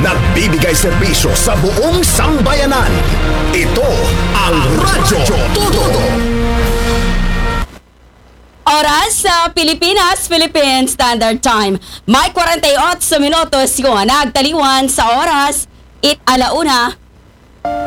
nagbibigay serbisyo sa buong sambayanan. Ito ang Radyo Todo. Oras sa Pilipinas, Philippine Standard Time. May 48 minutos yung nagtaliwan sa oras. Alauna